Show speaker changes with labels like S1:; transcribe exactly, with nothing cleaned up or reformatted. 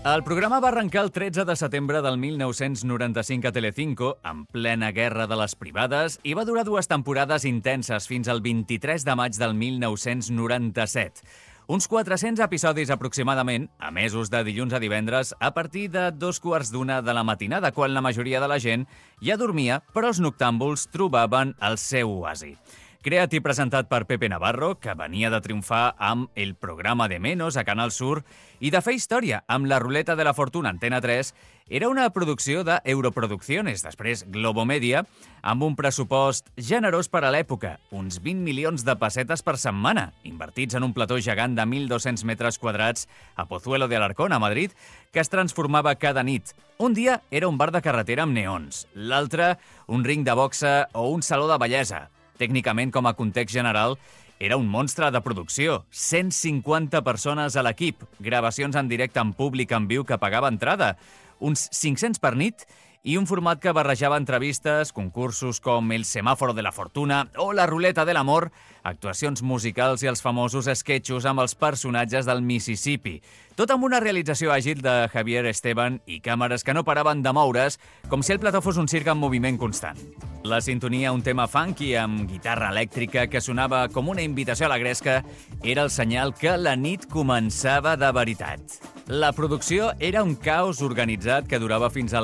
S1: El programa va arrencar el tretze de setembre del mil nou-cents noranta-cinc a Telecinco, en plena guerra de les privades, i va durar dues temporades intenses fins al vint-i-tres de maig del mil nou-cents noranta-set. Uns quatre-cents episodis aproximadament, emesos de dilluns a divendres, a partir de dos quarts d'una de la matinada, quan la majoria de la gent ja dormia, però els noctàmbuls trobaven el seu oasi. Creat i presentat per Pepe Navarro, que venia de triomfar amb El programa de Menos a Canal Sur i de fer història amb La ruleta de la fortuna a Antena tres, era una producció d'Europroducciones, després Globomedia, amb un pressupost generós per a l'època, uns vint milions de pessetes per setmana, invertits en un plató gegant de mil dos-cents metres quadrats a Pozuelo de Alarcón, a Madrid, que es transformava cada nit. Un dia era un bar de carretera amb neons, l'altre un ring de boxa o un saló de bellesa. Tècnicament, com a context general, era un monstre de producció. cent cinquanta persones a l'equip, gravacions en directe en públic en viu que pagava entrada, uns cinc-cents per nit i un format que barrejava entrevistes, concursos com El semàforo de la fortuna o La ruleta de l'amor, actuacions musicals i els famosos esquetxos amb els personatges del Mississippi. Tot amb una realització àgil de Javier Esteban i càmeres que no paraven de moure's, com si el plató fos un circ en moviment constant. La sintonia, un tema funky amb guitarra elèctrica que sonava com una invitació a la gresca, era el senyal que la nit començava de veritat. La producció era un caos organitzat que durava fins a